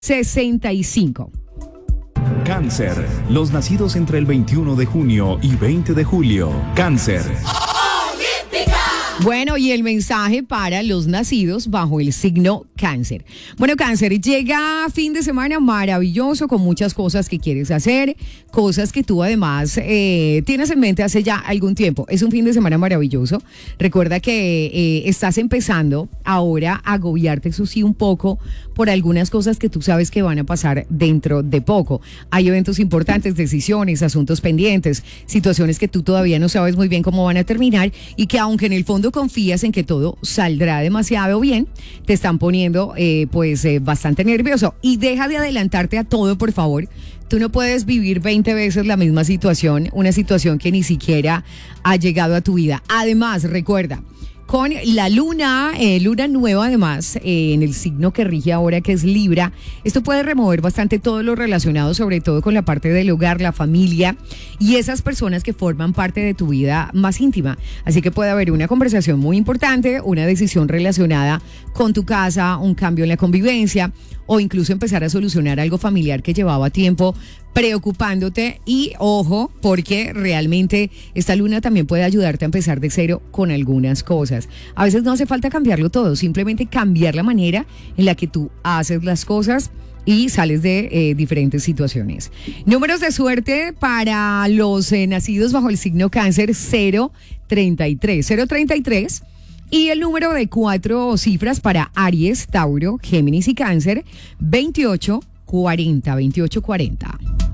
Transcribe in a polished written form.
65. Cáncer. Los nacidos entre el 21 de junio y 20 de julio. Cáncer. Bueno, y el mensaje para los nacidos bajo el signo Cáncer. Bueno, Cáncer, llega fin de semana maravilloso con muchas cosas que quieres hacer, cosas que tú además tienes en mente hace ya algún tiempo. Es un fin de semana maravilloso. Recuerda que estás empezando ahora a agobiarte, eso sí, un poco por algunas cosas que tú sabes que van a pasar dentro de poco. Hay eventos importantes, decisiones, asuntos pendientes, situaciones que tú todavía no sabes muy bien cómo van a terminar y que aunque en el fondo confías en que todo saldrá demasiado bien, te están poniendo bastante nervioso. Y deja de adelantarte a todo, por favor. Tú no puedes vivir 20 veces la misma situación, una situación que ni siquiera ha llegado a tu vida. Además, recuerda, con la luna nueva además, en el signo que rige ahora, que es Libra, esto puede remover bastante todo lo relacionado, sobre todo con la parte del hogar, la familia y esas personas que forman parte de tu vida más íntima. Así que puede haber una conversación muy importante, una decisión relacionada con tu casa, un cambio en la convivencia o incluso empezar a solucionar algo familiar que llevaba tiempo preocupándote. Y ojo, porque realmente esta luna también puede ayudarte a empezar de cero con algunas cosas. A veces no hace falta cambiarlo todo, simplemente cambiar la manera en la que tú haces las cosas y sales de diferentes situaciones. Números de suerte para los nacidos bajo el signo Cáncer: 033. Y el número de 4 cifras para Aries, Tauro, Géminis y Cáncer: 2840.